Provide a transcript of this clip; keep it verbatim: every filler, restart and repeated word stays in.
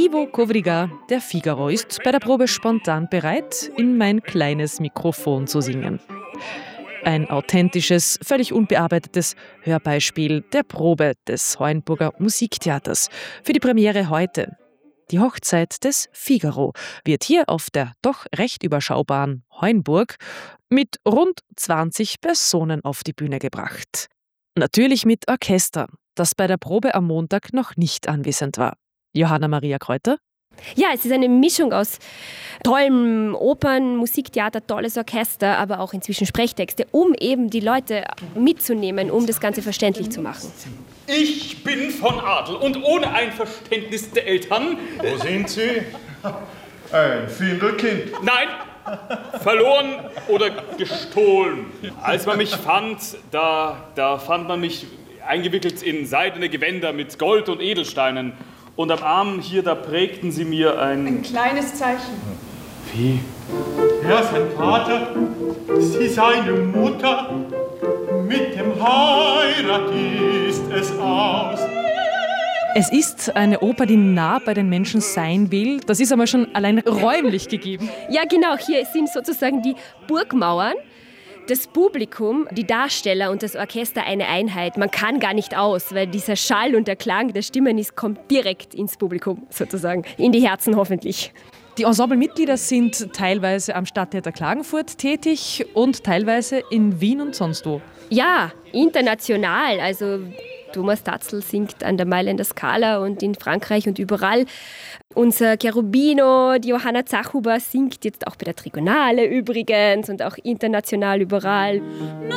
Ivo Kovriga, der Figaro, ist bei der Probe spontan bereit, in mein kleines Mikrofon zu singen. Ein authentisches, völlig unbearbeitetes Hörbeispiel der Probe des Heuenburger Musiktheaters für die Premiere heute. Die Hochzeit des Figaro wird hier auf der doch recht überschaubaren Heuenburg mit rund zwanzig Personen auf die Bühne gebracht. Natürlich mit Orchester, das bei der Probe am Montag noch nicht anwesend war. Johanna Maria Kräuter? Ja, es ist eine Mischung aus tollem Opern, Musiktheater, tolles Orchester, aber auch inzwischen Sprechtexte, um eben die Leute mitzunehmen, um das Ganze verständlich zu machen. Ich bin von Adel und ohne ein Verständnis der Eltern... Wo sind Sie? Ein Findelkind. Nein, verloren oder gestohlen. Als man mich fand, da, da fand man mich eingewickelt in seidene Gewänder mit Gold und Edelsteinen. Und am Arm hier, da prägten sie mir ein... Ein kleines Zeichen. Wie? Er sein Vater, sie seine Mutter, mit dem Heirat ist es aus. Es ist eine Oper, die nah bei den Menschen sein will. Das ist einmal schon allein räumlich gegeben. Ja, genau. Hier sind sozusagen die Burgmauern. Das Publikum, die Darsteller und das Orchester eine Einheit. Man kann gar nicht aus, weil dieser Schall und der Klang der Stimmen ist, kommt direkt ins Publikum sozusagen, in die Herzen hoffentlich. Die Ensemblemitglieder sind teilweise am Stadttheater Klagenfurt tätig und teilweise in Wien und sonst wo. Ja, international. Also Thomas Tatzl singt an der Mailänder Scala und in Frankreich und überall. Unser Cherubino, die Johanna Zachhuber, singt jetzt auch bei der Trigonale übrigens und auch international überall.